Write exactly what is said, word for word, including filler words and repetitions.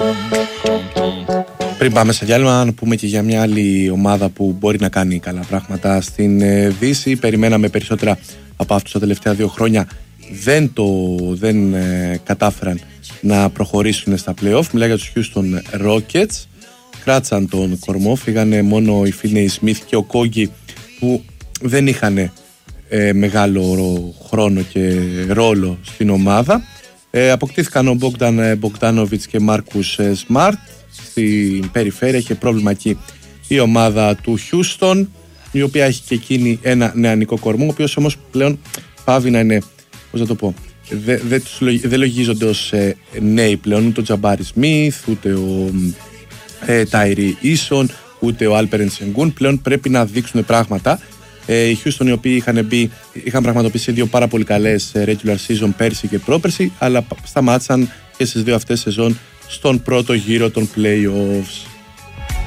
Πριν πάμε σε διάλειμμα, να πούμε και για μια άλλη ομάδα που μπορεί να κάνει καλά πράγματα στην Δύση. Περιμέναμε περισσότερα από αυτούς τα τελευταία δύο χρόνια. Δεν, το, δεν ε, κατάφεραν να προχωρήσουν στα play-off. Μιλάει για τους Houston Rockets. Κράτησαν τον κορμό. Φύγανε μόνο οι Finney Smith και ο Κόγκι που δεν είχαν ε, μεγάλο χρόνο και ρόλο στην ομάδα. Ε, αποκτήθηκαν ο Bogdan Bogdanovic και Marcus Smart. Στην περιφέρεια είχε πρόβλημα εκεί η ομάδα του Houston, η οποία έχει και εκείνη ένα νεανικό κορμό, ο οποίος όμως πλέον πάβει να είναι, πώς να το πω, δεν δε, δε λογίζονται ως ε, νέοι πλέον, ούτε ο Τζαμπάρι Σμιθ, ούτε ο ε, Τάιρι Ίσον, ούτε ο Άλπερεν Σενγκούν. Πλέον πρέπει να δείξουν πράγματα. Ε, οι Houston, οι οποίοι είχαν, μπει, είχαν πραγματοποιήσει δύο πάρα πολύ καλές regular season πέρσι και πρόπερσι, αλλά σταμάτησαν και στις δύο αυτές σεζόν στον πρώτο γύρο των play-offs.